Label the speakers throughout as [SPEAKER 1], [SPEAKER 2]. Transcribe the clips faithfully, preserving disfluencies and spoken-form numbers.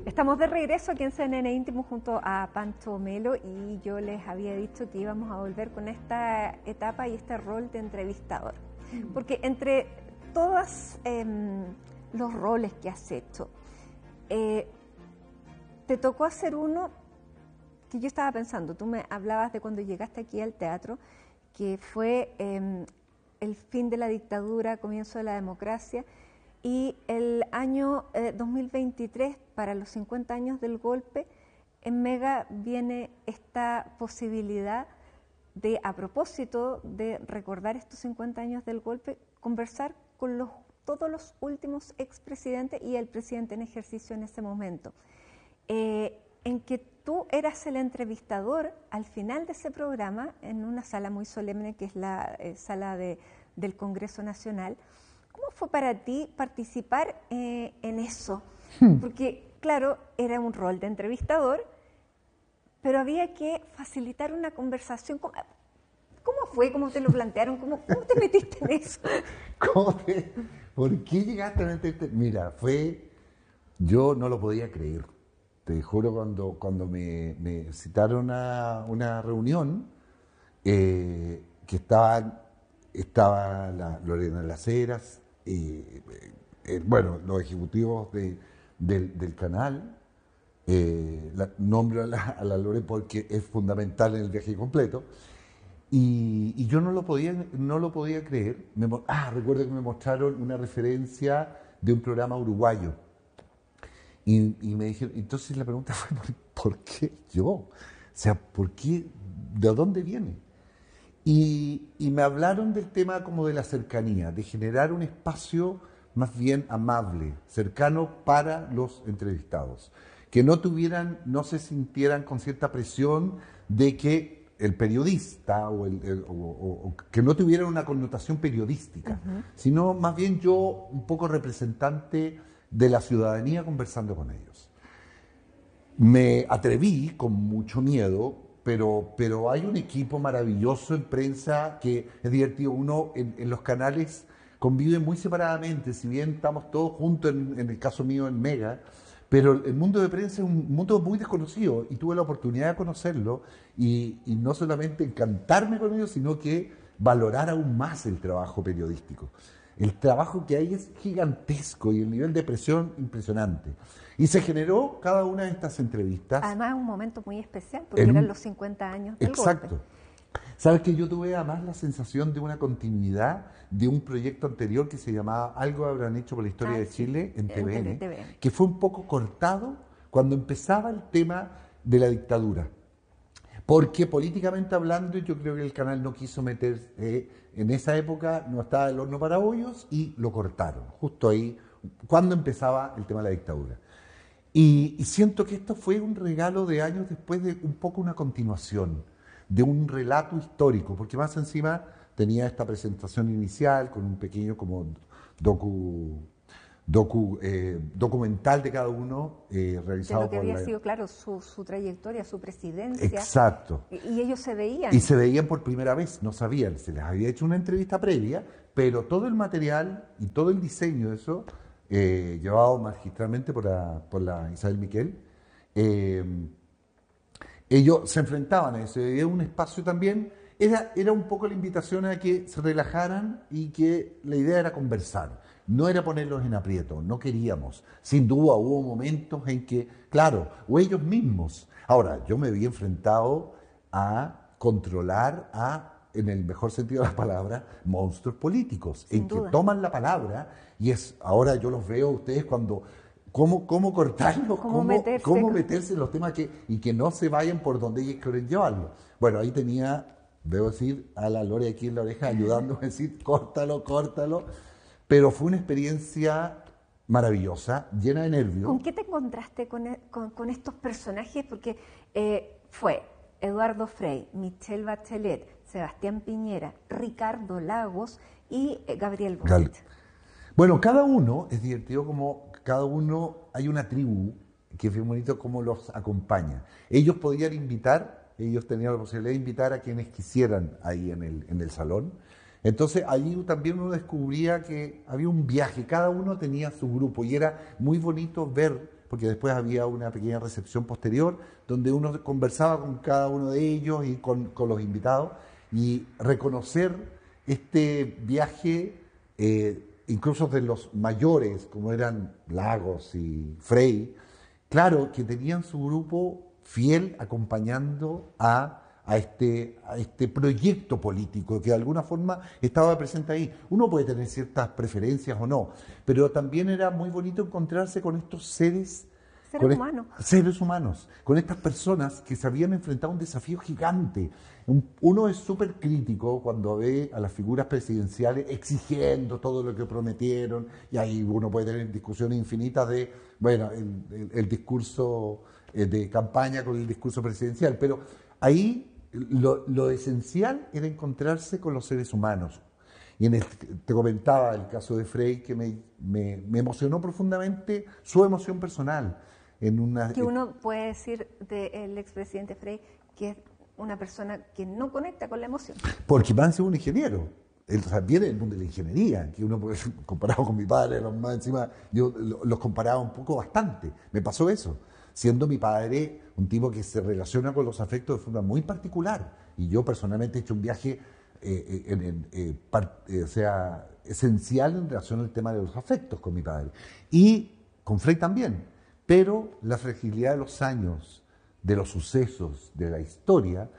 [SPEAKER 1] Estamos de regreso aquí en C N N Íntimo junto a Pancho Melo y yo les había dicho que íbamos a volver con esta etapa y este rol de entrevistador. Porque entre todos eh, los roles que has hecho, eh, te tocó hacer uno que yo estaba pensando. Tú me hablabas de cuando llegaste aquí al teatro, que fue eh, el fin de la dictadura, comienzo de la democracia. Y el año eh, dos mil veintitrés, para los cincuenta años del golpe, en Mega viene esta posibilidad de, a propósito de recordar estos cincuenta años del golpe, conversar con los, todos los últimos expresidentes y el presidente en ejercicio en ese momento, eh, en que tú eras el entrevistador al final de ese programa, en una sala muy solemne que es la eh, sala de, del Congreso Nacional. ¿Cómo fue para ti participar eh, en eso? Porque, claro, era un rol de entrevistador, pero había que facilitar una conversación. ¿Cómo, cómo fue? ¿Cómo te lo plantearon? ¿Cómo, cómo te metiste en eso?
[SPEAKER 2] ¿Cómo te, ¿Por qué llegaste a meterte? Mira, fue... Yo no lo podía creer. Te juro, cuando, cuando me, me citaron a una reunión, eh, que estaban, estaba la Lorena Las Heras, Eh, eh, bueno, los ejecutivos de, del, del canal, eh, la, nombro a la, a la Lore porque es fundamental en el viaje completo, y, y yo no lo podía, no lo podía creer. Me, ah, recuerdo que me mostraron una referencia de un programa uruguayo, y, y me dijeron, entonces la pregunta fue, ¿por, ¿por qué yo? O sea, ¿por qué? ¿De dónde viene? Y, y me hablaron del tema como de la cercanía, de generar un espacio más bien amable, cercano para los entrevistados, que no tuvieran, no se sintieran con cierta presión de que el periodista o, el, el, o, o, o que no tuvieran una connotación periodística, uh-huh. sino más bien yo un poco representante de la ciudadanía conversando con ellos. Me atreví con mucho miedo. Pero, pero hay un equipo maravilloso en prensa que es divertido. Uno en, en los canales convive muy separadamente, si bien estamos todos juntos, en, en el caso mío en Mega, pero el mundo de prensa es un mundo muy desconocido y tuve la oportunidad de conocerlo y, y no solamente encantarme con ellos, sino que valorar aún más el trabajo periodístico. El trabajo que hay es gigantesco y el nivel de presión impresionante. Y se generó cada una de estas entrevistas.
[SPEAKER 1] Además, un momento muy especial, porque eran un... los cincuenta años del
[SPEAKER 2] Exacto.
[SPEAKER 1] golpe.
[SPEAKER 2] Sabes que yo tuve además la sensación de una continuidad de un proyecto anterior que se llamaba Algo habrán hecho por la historia ah, de Chile sí. en T V N, T V N, que fue un poco cortado cuando empezaba el tema de la dictadura. Porque políticamente hablando, yo creo que el canal no quiso meter, eh, en esa época no estaba el horno para bollos y lo cortaron, justo ahí, cuando empezaba el tema de la dictadura. Y, y siento que esto fue un regalo de años después, de un poco una continuación, de un relato histórico, porque más encima tenía esta presentación inicial con un pequeño como docu... Docu, eh, documental de cada uno, eh, realizado
[SPEAKER 1] de lo que
[SPEAKER 2] por
[SPEAKER 1] había
[SPEAKER 2] la...
[SPEAKER 1] sido, claro, su, su trayectoria, su presidencia.
[SPEAKER 2] Exacto.
[SPEAKER 1] Y, y ellos se veían.
[SPEAKER 2] Y se veían por primera vez, no sabían, se les había hecho una entrevista previa, pero todo el material y todo el diseño de eso, eh, llevado magistralmente por la, por la Isabel Miquel, eh, ellos se enfrentaban a eso, era un espacio también, era, era un poco la invitación a que se relajaran y que la idea era conversar. No era ponerlos en aprieto, no queríamos. Sin duda hubo momentos en que, claro, o ellos mismos. Ahora, yo me vi enfrentado a controlar a, en el mejor sentido de la palabra, monstruos políticos, Sin en duda. que toman la palabra y es, ahora yo los veo a ustedes cuando, cómo, cómo cortarlos, cómo,
[SPEAKER 1] cómo, meterse,
[SPEAKER 2] cómo meterse en los temas que, y que no se vayan por donde ellos quieren llevarlo. Bueno, ahí tenía, debo decir, a la Lore aquí en la oreja ayudándome a decir, córtalo, córtalo. Pero fue una experiencia maravillosa, llena de nervios.
[SPEAKER 1] ¿Con qué te encontraste con, con, con estos personajes? Porque eh, fue Eduardo Frei, Michelle Bachelet, Sebastián Piñera, Ricardo Lagos y eh, Gabriel Boric.
[SPEAKER 2] Bueno, cada uno, es divertido como cada uno, hay una tribu que es bien bonito cómo los acompaña. Ellos podían invitar, ellos tenían la posibilidad de invitar a quienes quisieran ahí en el, en el salón. Entonces allí también uno descubría que había un viaje, cada uno tenía su grupo y era muy bonito ver porque después había una pequeña recepción posterior, donde uno conversaba con cada uno de ellos y con, con los invitados, y reconocer este viaje, eh, incluso de los mayores, como eran Lagos y Frei, claro, que tenían su grupo fiel acompañando a, a, este, a este proyecto político que de alguna forma estaba presente ahí. Uno puede tener ciertas preferencias o no, pero también era muy bonito encontrarse con estos seres,
[SPEAKER 1] Seres
[SPEAKER 2] con est-
[SPEAKER 1] humanos.
[SPEAKER 2] seres humanos, con estas personas que se habían enfrentado a un desafío gigante. Un- Uno es súper crítico cuando ve a las figuras presidenciales exigiendo todo lo que prometieron, y ahí uno puede tener discusiones infinitas de, bueno, el, el- el discurso eh, de campaña con el discurso presidencial, pero ahí lo, lo esencial era encontrarse con los seres humanos. Y en este- te comentaba el caso de Frei, que me, me- me emocionó profundamente su emoción personal. En una,
[SPEAKER 1] Que uno puede decir del expresidente Frei que es una persona que no conecta con la emoción.
[SPEAKER 2] Porque más encima es un ingeniero. Él, o sea, viene del mundo de la ingeniería, que uno puede, comparado con mi padre, los más encima, yo lo- los comparaba un poco bastante. Me pasó eso. Siendo mi padre un tipo que se relaciona con los afectos de forma muy particular. Y yo personalmente he hecho un viaje eh, eh, en- en, eh, par- eh, o sea, esencial en relación al tema de los afectos con mi padre. Y con Frei también. Pero la fragilidad de los años, de los sucesos, de la historia,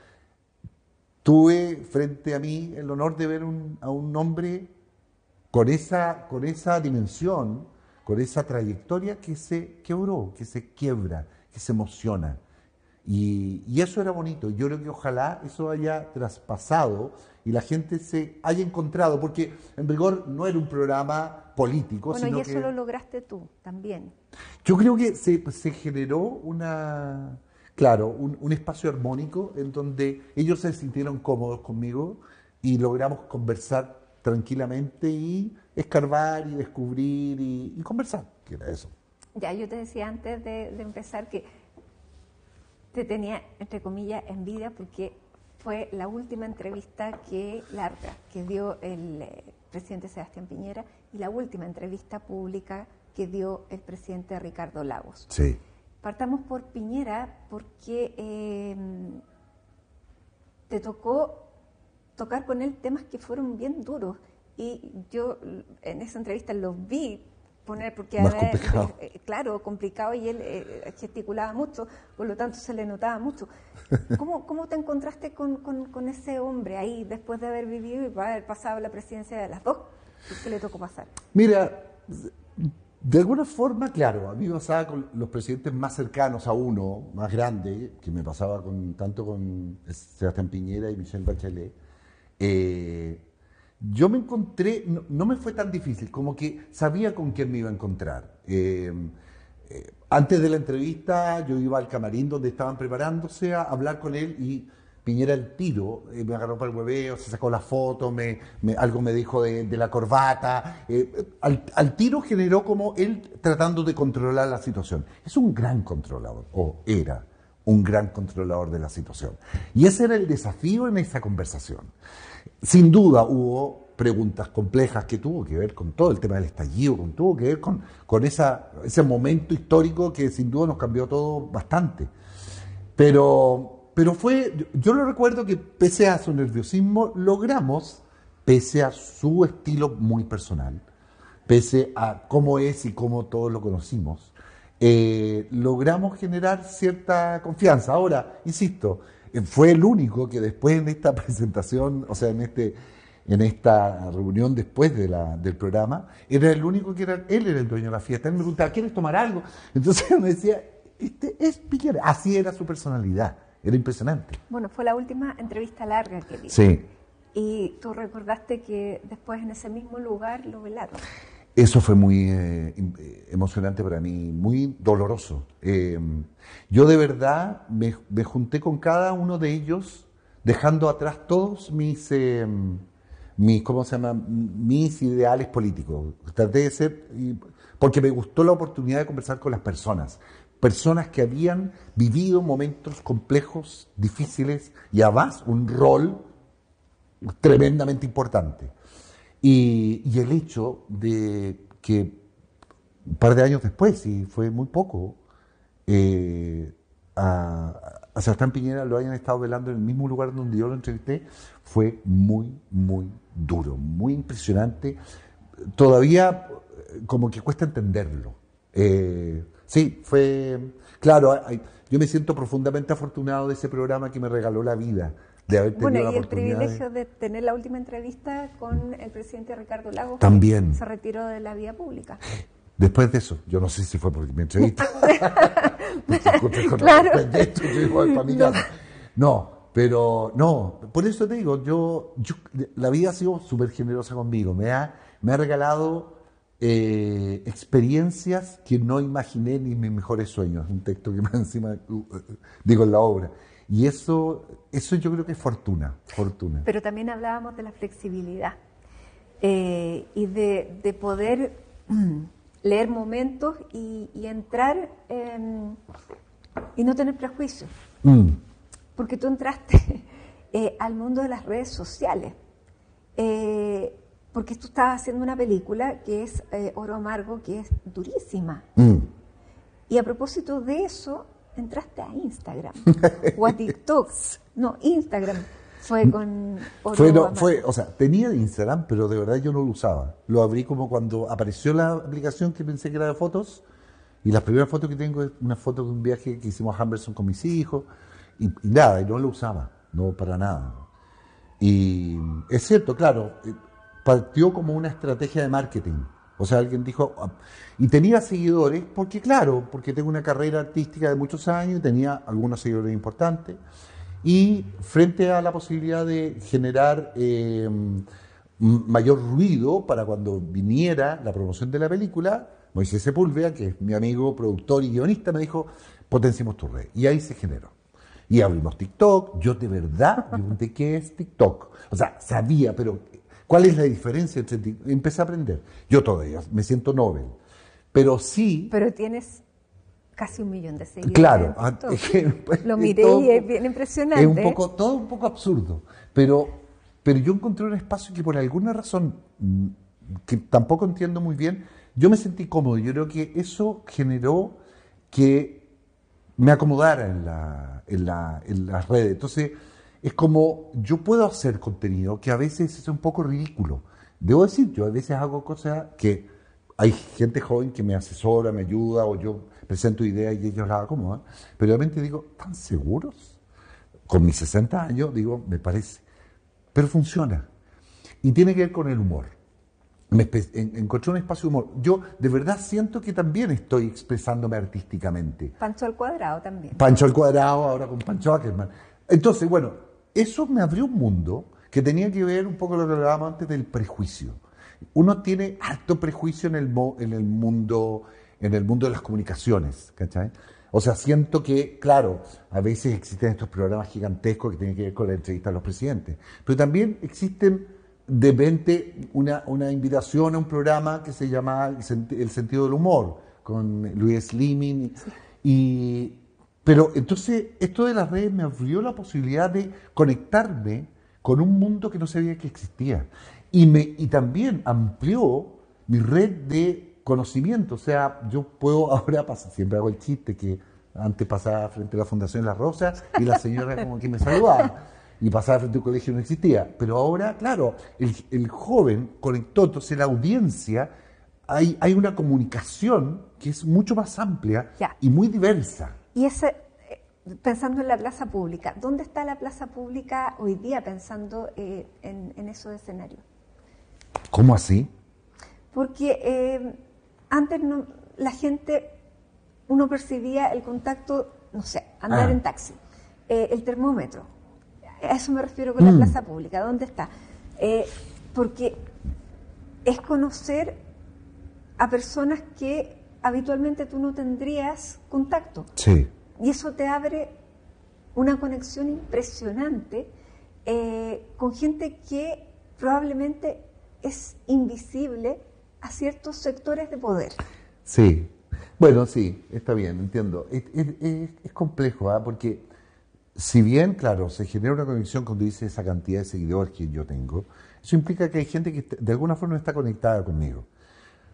[SPEAKER 2] tuve frente a mí el honor de ver un- a un hombre con esa, con esa dimensión, con esa trayectoria que se quebró, que se quiebra, que se emociona. Y, y eso era bonito. Yo creo que ojalá eso haya traspasado y la gente se haya encontrado, porque en rigor no era un programa político,
[SPEAKER 1] Bueno,
[SPEAKER 2] sino
[SPEAKER 1] y eso
[SPEAKER 2] que
[SPEAKER 1] lo lograste tú también.
[SPEAKER 2] yo creo que se, se generó una, claro, un, un espacio armónico en donde ellos se sintieron cómodos conmigo y logramos conversar tranquilamente y escarbar y descubrir y, y conversar, que era eso.
[SPEAKER 1] Ya, yo te decía antes de, de empezar que te tenía, entre comillas, envidia porque fue la última entrevista que larga que dio el eh, presidente Sebastián Piñera y la última entrevista pública que dio el presidente Ricardo Lagos.
[SPEAKER 2] Sí.
[SPEAKER 1] Partamos por Piñera porque eh, te tocó tocar con él temas que fueron bien duros y yo en esa entrevista los vi poner porque
[SPEAKER 2] Más
[SPEAKER 1] además,
[SPEAKER 2] complicado.
[SPEAKER 1] eh, eh, claro, complicado y él eh, gesticulaba mucho, por lo tanto se le notaba mucho. ¿Cómo, cómo te encontraste con, con, con ese hombre ahí después de haber vivido y haber pasado la presidencia de las dos? ¿Qué le tocó pasar?
[SPEAKER 2] Mira, de alguna forma, claro, a mí me pasaba con los presidentes más cercanos a uno, más grande, que me pasaba con, tanto con Sebastián Piñera y Michelle Bachelet. Eh, yo me encontré, no, no me fue tan difícil, como que sabía con quién me iba a encontrar. Eh, eh, antes de la entrevista yo iba al camarín donde estaban preparándose a hablar con él y Piñera el tiro, eh, me agarró para el hueveo, se sacó la foto, me, me- algo me dijo de, de la corbata. eh, al, al tiro generó como él tratando de controlar la situación. Es un gran controlador, o era un gran controlador de la situación. Y ese era el desafío en esa conversación. Sin duda hubo preguntas complejas que tuvo que ver con todo el tema del estallido, con, tuvo que ver con, con esa, ese momento histórico que sin duda nos cambió todo bastante. Pero, pero fue, yo, yo lo recuerdo que pese a su nerviosismo, logramos, pese a su estilo muy personal, pese a cómo es y cómo todos lo conocimos, eh, logramos generar cierta confianza. Ahora, insisto, eh, fue el único que después en esta presentación, o sea, en este en esta reunión después de la, del programa, era el único que era, él era el dueño de la fiesta. Él me preguntaba, ¿quieres tomar algo? Entonces me decía, este es Piñera. Así era su personalidad, era impresionante.
[SPEAKER 1] Bueno, fue la última entrevista larga que vi.
[SPEAKER 2] Sí.
[SPEAKER 1] Y tú recordaste que después en ese mismo lugar lo velaron.
[SPEAKER 2] Eso fue muy eh, em- eh, emocionante para mí, muy doloroso. Eh, yo de verdad me, me junté con cada uno de ellos, dejando atrás todos mis, eh, mis, ¿cómo se llama? Mis ideales políticos. Traté de ser, y- porque me gustó la oportunidad de conversar con las personas. Personas que habían vivido momentos complejos, difíciles y además un rol tremendamente importante. Y, y el hecho de que un par de años después, y fue muy poco, eh, a, a Sebastián Piñera lo hayan estado velando en el mismo lugar donde yo lo entrevisté, fue muy, muy duro, muy impresionante. Todavía como que cuesta entenderlo. Eh, sí, fue... Claro, hay, yo me siento profundamente afortunado de ese programa que me regaló la vida, de haber tenido
[SPEAKER 1] bueno,
[SPEAKER 2] la
[SPEAKER 1] y el
[SPEAKER 2] oportunidad
[SPEAKER 1] privilegio
[SPEAKER 2] de...
[SPEAKER 1] de tener la última entrevista con el presidente Ricardo Lagos,
[SPEAKER 2] También.
[SPEAKER 1] que se retiró de la vida pública.
[SPEAKER 2] Después de eso, yo no sé si fue porque me entrevista.
[SPEAKER 1] Claro.
[SPEAKER 2] No. no, pero no, por eso te digo, yo, yo la vida ha sido súper generosa conmigo, me ha, me ha regalado eh, experiencias que no imaginé ni en mis mejores sueños, un texto que más encima uh, digo en la obra. Y eso, eso yo creo que es fortuna, fortuna.
[SPEAKER 1] Pero también hablábamos de la flexibilidad eh, y de, de poder mm, leer momentos y, y entrar en, y no tener prejuicios.
[SPEAKER 2] Mm.
[SPEAKER 1] Porque tú entraste eh, al mundo de las redes sociales, eh, porque tú estabas haciendo una película que es eh, Oro Amargo, que es durísima.
[SPEAKER 2] Mm.
[SPEAKER 1] Y a propósito de eso, entraste a Instagram o a TikTok. No, Instagram fue con Oro
[SPEAKER 2] Fue, no,
[SPEAKER 1] Amargo.
[SPEAKER 2] fue, o sea, tenía Instagram, pero de verdad yo no lo usaba. Lo abrí como cuando apareció la aplicación que pensé que era de fotos, y las primeras fotos que tengo es una foto de un viaje que hicimos a Humberson con mis hijos, y, y nada, y no lo usaba, no para nada. Y es cierto, claro, partió como una estrategia de marketing. O sea, alguien dijo, y tenía seguidores, porque claro, porque tengo una carrera artística de muchos años, y tenía algunos seguidores importantes, y frente a la posibilidad de generar eh, mayor ruido para cuando viniera la promoción de la película, Moisés Sepúlveda, que es mi amigo, productor y guionista, me dijo, potenciemos tu red. Y ahí se generó. Y abrimos TikTok. Yo de verdad pregunté qué es TikTok. O sea, sabía, pero ¿cuál es la diferencia entre TikTok? Empecé a aprender. Yo todavía me siento Nobel. Pero sí...
[SPEAKER 1] Pero tienes casi un millón de seguidores.
[SPEAKER 2] Claro.
[SPEAKER 1] En
[SPEAKER 2] Es que,
[SPEAKER 1] lo miré
[SPEAKER 2] todo,
[SPEAKER 1] y es bien impresionante.
[SPEAKER 2] Es un poco, todo un poco absurdo. Pero, pero yo encontré un espacio que por alguna razón, que tampoco entiendo muy bien, yo me sentí cómodo. Yo creo que eso generó que me acomodara en, la, en, la, en las redes. Entonces, es como yo puedo hacer contenido que a veces es un poco ridículo. Debo decir, yo a veces hago cosas que hay gente joven que me asesora, me ayuda, o yo presento ideas y ellos las acomodan, pero realmente digo, ¿están seguros? Con mis sesenta años, digo, me parece. Pero funciona. Y tiene que ver con el humor. Me en, encontré un espacio de humor. Yo de verdad siento que también estoy expresándome artísticamente.
[SPEAKER 1] Pancho al Cuadrado también.
[SPEAKER 2] Pancho al Cuadrado, ahora con Pancho Ackerman. Entonces, bueno, eso me abrió un mundo que tenía que ver un poco lo que hablábamos antes del prejuicio. Uno tiene harto prejuicio en el, en el mundo, en el mundo de las comunicaciones, ¿cachai? O sea, siento que, claro, a veces existen estos programas gigantescos que tienen que ver con la entrevista a los presidentes, pero también existen de repente una, una invitación a un programa que se llama El Sentido del Humor, con Luis Slimming. Sí. Y, pero entonces, esto de las redes me abrió la posibilidad de conectarme con un mundo que no sabía que existía. Y, me, y también amplió mi red de conocimiento. O sea, yo puedo ahora pasar, siempre hago el chiste que antes pasaba frente a la Fundación Las Rosas y la señora como que me saludaba. Y pasaba frente a un colegio y no existía. Pero ahora, claro, el, el joven conectó, entonces la audiencia, hay, hay una comunicación que es mucho más amplia ya. Y muy diversa.
[SPEAKER 1] Y ese, pensando en la plaza pública, ¿dónde está la plaza pública hoy día pensando eh, en, en esos escenarios?
[SPEAKER 2] ¿Cómo así?
[SPEAKER 1] Porque eh, antes no, la gente, uno percibía el contacto, no sé, andar ah. en taxi, eh, el termómetro. A eso me refiero con la mm. plaza pública. ¿Dónde está? Eh, porque es conocer a personas que habitualmente tú no tendrías contacto.
[SPEAKER 2] Sí.
[SPEAKER 1] Y eso te abre una conexión impresionante eh, con gente que probablemente es invisible a ciertos sectores de poder.
[SPEAKER 2] Sí. Bueno, sí, está bien, entiendo. Es, es, es complejo, ¿eh? Porque si bien, claro, se genera una conexión cuando dice esa cantidad de seguidores que yo tengo, eso implica que hay gente que de alguna forma está conectada conmigo.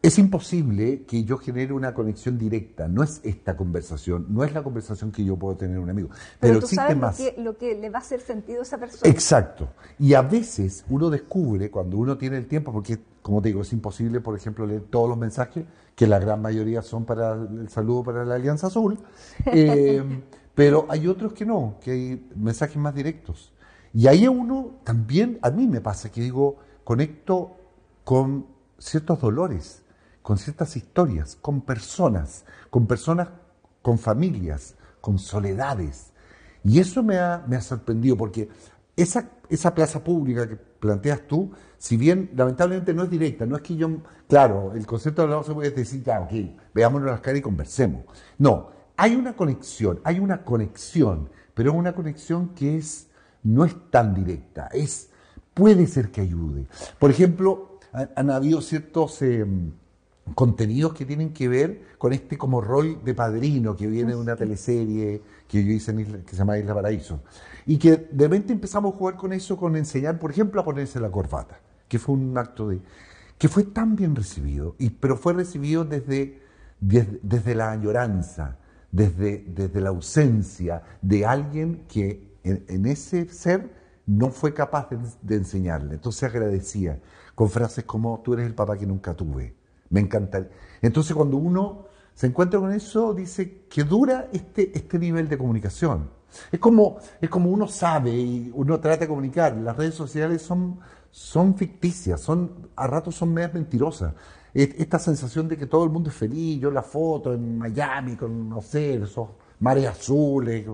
[SPEAKER 2] es imposible que yo genere una conexión directa. No es esta conversación, no es la conversación que yo puedo tener con un amigo. Pero,
[SPEAKER 1] Pero tú
[SPEAKER 2] existe
[SPEAKER 1] sabes
[SPEAKER 2] más.
[SPEAKER 1] Lo, que, lo que le va a hacer sentido a esa persona.
[SPEAKER 2] Exacto. Y a veces uno descubre, cuando uno tiene el tiempo, porque, como te digo, es imposible, por ejemplo, leer todos los mensajes, que la gran mayoría son para el saludo para la Alianza Azul, eh, pero hay otros que no, que hay mensajes más directos. Y ahí uno también, a mí me pasa que digo, conecto con ciertos dolores, con ciertas historias, con personas, con personas, con familias, con soledades. Y eso me ha, me ha sorprendido, porque esa, esa plaza pública que planteas tú, si bien lamentablemente no es directa, no es que yo, claro, el concepto de la se puede decir, ya, ok, veámonos las caras y conversemos. No, hay una conexión, hay una conexión, pero es una conexión que es, no es tan directa, es, puede ser que ayude. Por ejemplo, han, han habido ciertos eh, contenidos que tienen que ver con este como rol de padrino que viene de una teleserie que yo hice en Isla, que se llama Isla Paraíso, y que de repente empezamos a jugar con eso, con enseñar, por ejemplo, a ponerse la corbata, que fue un acto de que fue tan bien recibido, y pero fue recibido desde, desde, desde la añoranza, desde, desde la ausencia de alguien que en, en ese ser no fue capaz de, de enseñarle. Entonces agradecía con frases como: tú eres el papá que nunca tuve. Me encanta. Entonces cuando uno se encuentra con eso, dice que dura este, este nivel de comunicación. Es como, es como uno sabe y uno trata de comunicar. Las redes sociales son, son ficticias, son, a ratos son medias mentirosas. Esta sensación de que todo el mundo es feliz, yo la foto en Miami con, no sé, esos mares azules.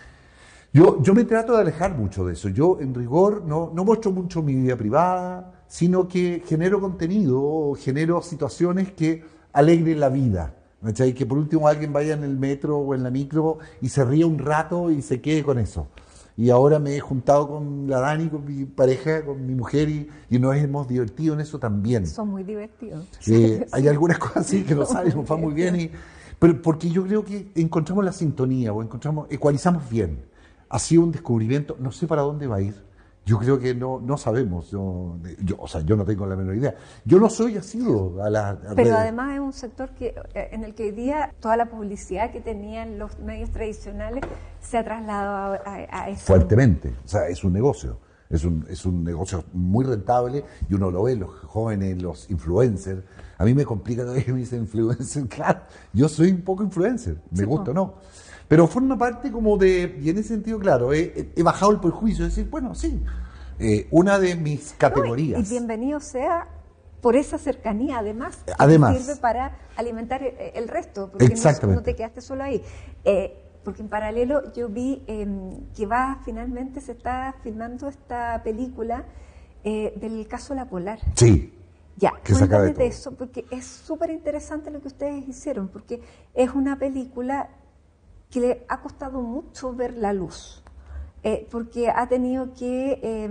[SPEAKER 2] Yo, yo me trato de alejar mucho de eso. Yo, en rigor, no, no muestro mucho mi vida privada, sino que genero contenido, genero situaciones que alegren la vida. ¿Cachai? Que por último alguien vaya en el metro o en la micro y se ríe un rato y se quede con eso. Y ahora me he juntado con la Dani, con mi pareja, con mi mujer, y, y nos hemos divertido en eso también.
[SPEAKER 1] Son muy divertidos.
[SPEAKER 2] Eh, hay algunas cosas así que no sabes, nos va muy bien. Y, pero porque yo creo que encontramos la sintonía, o encontramos, ecualizamos bien. Ha sido un descubrimiento, no sé para dónde va a ir. Yo creo que no, no sabemos, yo, yo, o sea, yo no tengo la menor idea. Yo no soy asiduo a las
[SPEAKER 1] Pero
[SPEAKER 2] redes.
[SPEAKER 1] además es un sector que en el que hoy día toda la publicidad que tenían los medios tradicionales se ha trasladado a, a, a eso.
[SPEAKER 2] Fuertemente, o sea, es un negocio, es un, es un negocio muy rentable y uno lo ve, los jóvenes, los influencers. A mí me complica todavía que me dicen influencer, claro, yo soy un poco influencer, me sí, gusta o no. Pero forma parte como de, y en ese sentido, claro, he, he bajado el prejuicio, de decir, bueno, sí, eh, una de mis categorías.
[SPEAKER 1] No, y, y bienvenido sea por esa cercanía, además, que
[SPEAKER 2] además,
[SPEAKER 1] sirve para alimentar el, el resto, porque no, no te quedaste solo ahí. Eh, porque en paralelo yo vi eh, que va, finalmente se está filmando esta película eh, del caso La Polar.
[SPEAKER 2] Sí.
[SPEAKER 1] Ya, cuéntame de eso, porque es súper interesante lo que ustedes hicieron, porque es una película que le ha costado mucho ver la luz, eh, porque ha tenido que eh,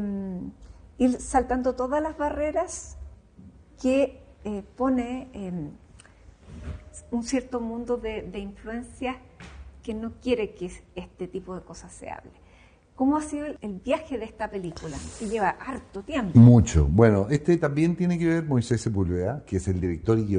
[SPEAKER 1] ir saltando todas las barreras que eh, pone eh, un cierto mundo de, de influencias que no quiere que este tipo de cosas se hable. ¿Cómo ha sido el, el viaje de esta película? Que lleva harto tiempo.
[SPEAKER 2] Mucho. Bueno, este también tiene que ver Moisés Sepúlveda, que es el director y